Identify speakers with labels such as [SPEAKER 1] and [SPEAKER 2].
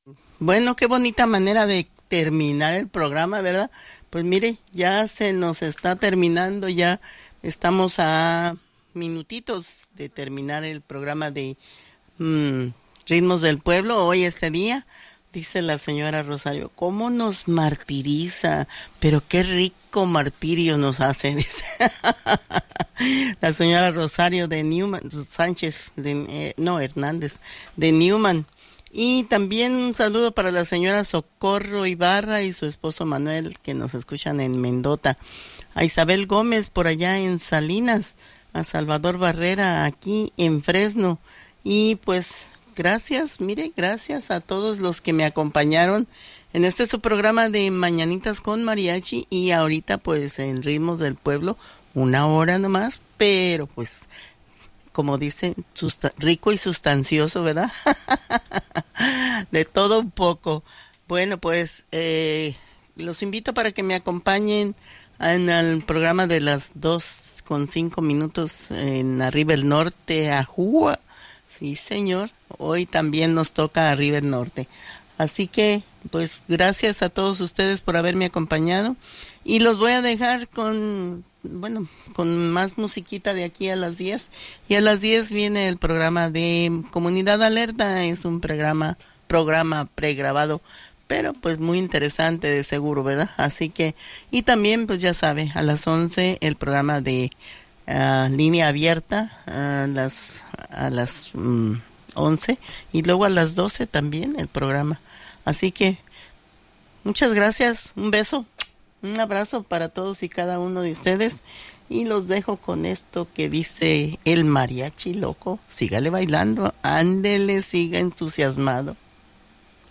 [SPEAKER 1] Bueno, qué bonita manera de terminar el programa, ¿verdad? Pues mire, ya se nos está terminando, ya estamos a minutitos de terminar el programa de mm, Ritmos del Pueblo. Hoy este día, dice la señora Rosario, ¿cómo nos martiriza? Pero qué rico martirio nos hace, dice la señora Rosario de Newman, Sánchez, no, Hernández, de Newman. Y también un saludo para la señora Socorro Ibarra y su esposo Manuel, que nos escuchan en Mendota. A Isabel Gómez por allá en Salinas. A Salvador Barrera aquí en Fresno. Y pues gracias, mire, gracias a todos los que me acompañaron en este su programa de Mañanitas con Mariachi. Y ahorita pues en Ritmos del Pueblo, 1 hora nomás, pero pues como dicen, rico y sustancioso, ¿verdad? De todo un poco. Bueno, pues los invito para que me acompañen en el programa de las 2:05 en Arriba el Norte, Ajúa. Sí, señor. Hoy también nos toca Arriba el Norte. Así que, pues, gracias a todos ustedes por haberme acompañado. Y los voy a dejar con más musiquita de aquí a las 10. Y a las 10 viene el programa de Comunidad Alerta. Es un programa pregrabado, pero pues muy interesante de seguro, ¿verdad? Así que, y también, pues ya sabe, a las 11 el programa de Línea Abierta, a las 11, y luego a las 12 también el programa. Así que, muchas gracias, un beso. Un abrazo para todos y cada uno de ustedes y los dejo con esto que dice el mariachi loco. Sígale bailando, ándele, siga entusiasmado.